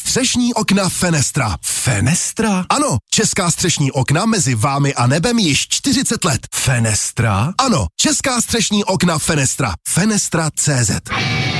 Střešní okna Fenestra. Fenestra? Ano, česká střešní okna mezi vámi a nebem již 40 let. Fenestra? Ano, česká střešní okna Fenestra. Fenestra.cz